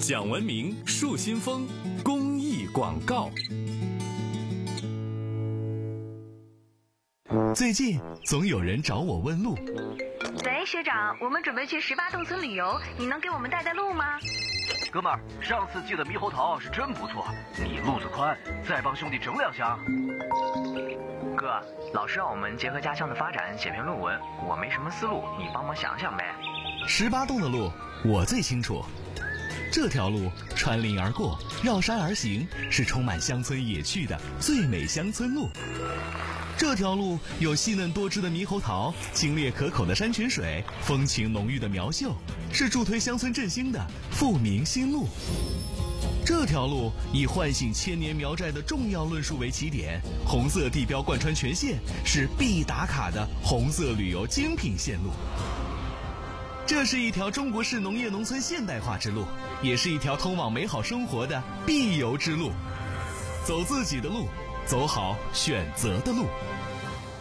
讲文明树新风公益广告。最近总有人找我问路。 喂，学长，我们准备去18洞村旅游，你能给我们带路吗？ 哥们儿，上次记的猕猴桃是真不错，你路子宽，再帮兄弟整2箱。 哥，老师让我们结合家乡的发展写篇论文，我没什么思路，你帮忙想想呗。 18洞的路我最清楚，这条路穿林而过，绕山而行，是充满乡村野趣的最美乡村路。这条路有细嫩多汁的猕猴桃，清冽可口的山泉水，风情浓郁的苗绣，是助推乡村振兴的富民新路。这条路以唤醒千年苗寨的重要论述为起点，红色地标贯穿全线，是必打卡的红色旅游精品线路。这是一条中国式农业农村现代化之路，也是一条通往美好生活的必游之路。走自己的路，走好选择的路。